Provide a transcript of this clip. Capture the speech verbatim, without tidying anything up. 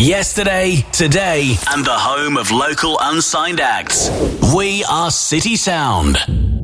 Yesterday, today, and the home of local unsigned acts. We are City Sound.